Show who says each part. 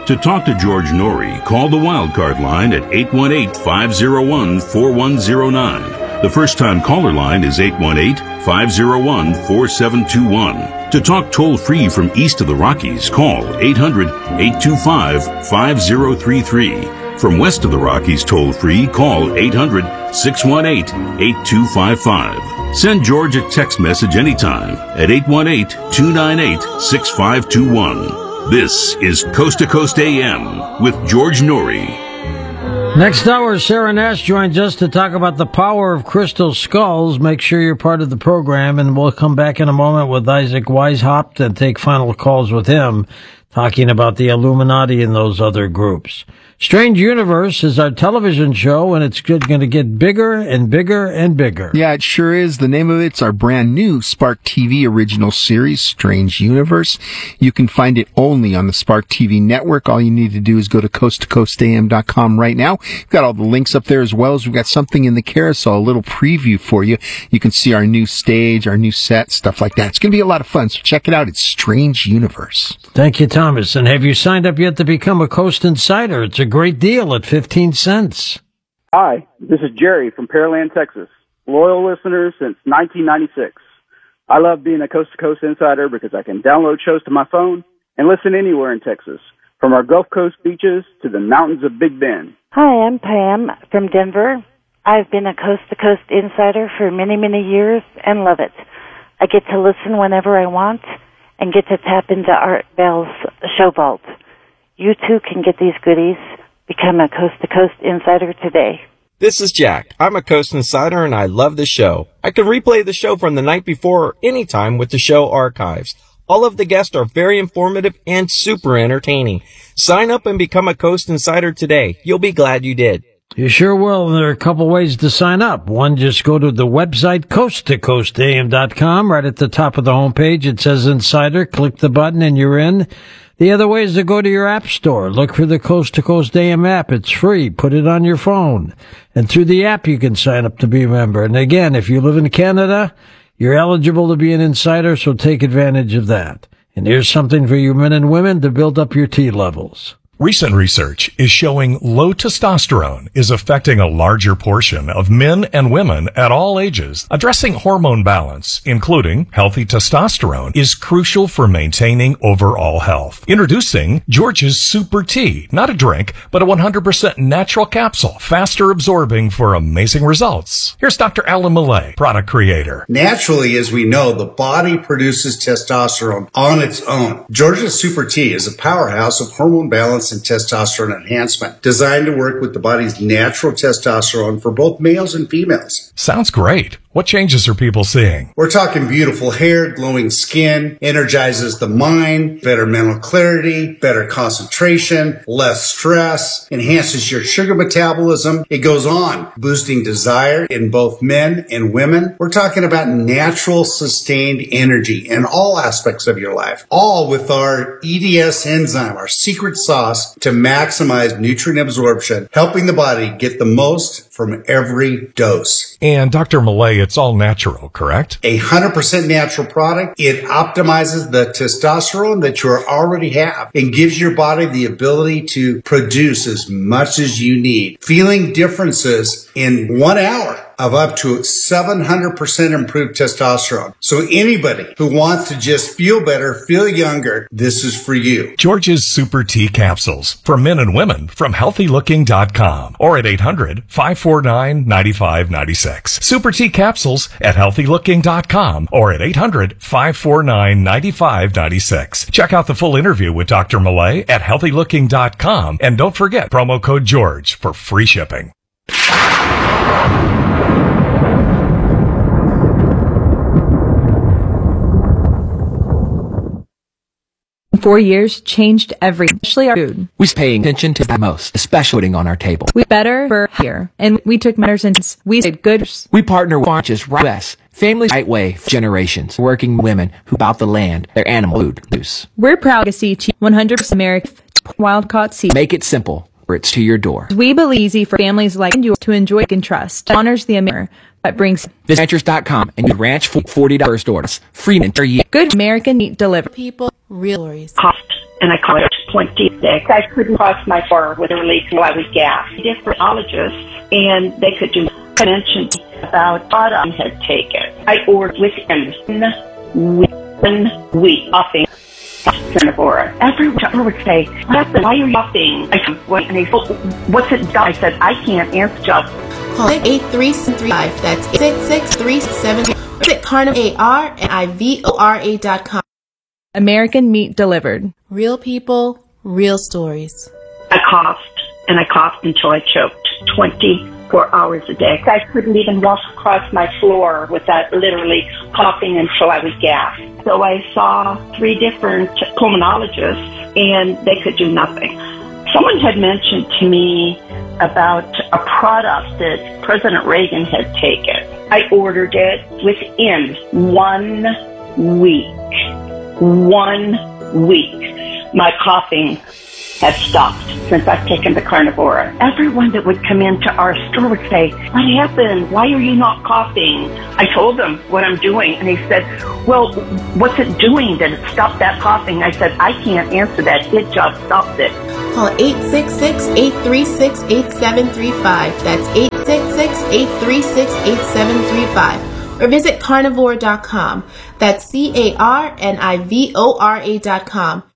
Speaker 1: To talk to George Norrie, call the Wildcard line at 818-501-4109. The first-time caller line is 818-501-4721. To talk toll-free from east of the Rockies, call 800-825-5033. From west of the Rockies toll-free, call 800-618-8255. Send George a text message anytime at 818-298-6521. This is Coast to Coast AM with George Norrie.
Speaker 2: Next hour, Sarah Nash joins us to talk about the power of crystal skulls. Make sure you're part of the program, and we'll come back in a moment with Isaac Weishaupt and take final calls with him, talking about the Illuminati and those other groups. Strange Universe is our television show, and it's going to get bigger and bigger and bigger.
Speaker 3: Yeah, it sure is. The name of it's our brand new Spark TV original series, Strange Universe. You can find it only on the Spark TV network. All you need to do is go to coasttocoastam.com right now. We've got all the links up there, as well as we've got something in the carousel, a little preview for you. You can see our new stage, our new set, stuff like that. It's going to be a lot of fun, so check it out. It's Strange Universe.
Speaker 2: Thank you, Thomas. And have you signed up yet to become a Coast Insider? It's a great deal at 15 cents.
Speaker 4: Hi, this is Jerry from Pearland, Texas. Loyal listener since 1996. I love being a Coast to Coast Insider because I can download shows to my phone and listen anywhere in Texas, from our Gulf Coast beaches to the mountains of Big Bend.
Speaker 5: Hi, I'm Pam from Denver. I've been a Coast to Coast Insider for many, many years and love it. I get to listen whenever I want and get to tap into Art Bell's show vault. You too can get these goodies. Become a Coast to Coast Insider today.
Speaker 6: This is Jack. I'm a Coast Insider and I love the show. I can replay the show from the night before or anytime with the show archives. All of the guests are very informative and super entertaining. Sign up and become a Coast Insider today. You'll be glad you did.
Speaker 2: You sure will. There are a couple ways to sign up. One, just go to the website, coasttocoastam.com. Right at the top of the homepage, it says Insider. Click the button and you're in. The other way is to go to your app store. Look for the Coast to Coast AM app. It's free. Put it on your phone. And through the app, you can sign up to be a member. And again, if you live in Canada, you're eligible to be an insider, so take advantage of that. And here's something for you men and women to build up your T levels.
Speaker 7: Recent research is showing low testosterone is affecting a larger portion of men and women at all ages. Addressing hormone balance, including healthy testosterone, is crucial for maintaining overall health. Introducing George's Super Tea, not a drink, but a 100% natural capsule, faster absorbing for amazing results. Here's Dr. Alan Millay, product creator.
Speaker 8: Naturally, as we know, the body produces testosterone on its own. George's Super Tea is a powerhouse of hormone balance and testosterone enhancement, designed to work with the body's natural testosterone for both males and females.
Speaker 7: Sounds great. What changes are people seeing?
Speaker 8: We're talking beautiful hair, glowing skin, energizes the mind, better mental clarity, better concentration, less stress, enhances your sugar metabolism. It goes on, boosting desire in both men and women. We're talking about natural, sustained energy in all aspects of your life, all with our EDS enzyme, our secret sauce to maximize nutrient absorption, helping the body get the most from every dose.
Speaker 7: And Dr. Millay, it's all natural, correct?
Speaker 8: 100% natural product. It optimizes the testosterone that you already have and gives your body the ability to produce as much as you need. Feeling differences in 1 hour of up to 700% improved testosterone. So anybody who wants to just feel better, feel younger, this is for you.
Speaker 7: George's Super Tea Capsules for men and women from healthylooking.com or at 800-549-9596. Super Tea Capsules at healthylooking.com or at 800-549-9596. Check out the full interview with Dr. Millay at healthylooking.com and don't forget promo code George for free shipping.
Speaker 9: 4 years changed especially our food.
Speaker 10: We paying attention to the most, especially putting on our table.
Speaker 9: We better for here, and we took matters and we did good.
Speaker 10: We partner with Farmers Right Family Right Way for generations, working women who about the land, their animal food use.
Speaker 9: We're proud to see 100% American wild-caught seed.
Speaker 10: Make it simple, or it's to your door.
Speaker 9: We believe easy for families like you to enjoy and trust. Honors the American that brings.
Speaker 10: Visit ranchers.com and you ranch for $40 orders. Free enter year.
Speaker 9: Good American meat delivered.
Speaker 11: People, real stories.
Speaker 12: Cost and I call it
Speaker 11: 26. I couldn't cross my floor with a relief while I was gas. Different ologists, and they could do. I mentioned about what I had taken. I ordered within 1 week coughing. Carnivora. Everyone would say, "Why are you coughing?" I said, "What?" And they said, "What's it done?" I said, "I can't answer just."
Speaker 12: Call 83635. That's 86637. Visit carnivora.com.
Speaker 9: American Meat Delivered.
Speaker 12: Real people, real stories.
Speaker 11: I coughed, and I coughed until I choked 24 hours a day. I couldn't even walk across my floor without literally coughing until I was gassed. So I saw 3 different pulmonologists, and they could do nothing. Someone had mentioned to me about a product that President Reagan had taken. I ordered it within 1 week. 1 week. My coughing has stopped since I've taken the Carnivora. Everyone that would come into our store would say, "What happened? Why are you not coughing?" I told them what I'm doing, and they said, "Well, what's it doing that it stopped that coughing?" I said, "I can't answer that. It just stopped it."
Speaker 12: Call 866-836-8735. That's 866-836-8735. Or visit carnivora.com. That's carnivora.com.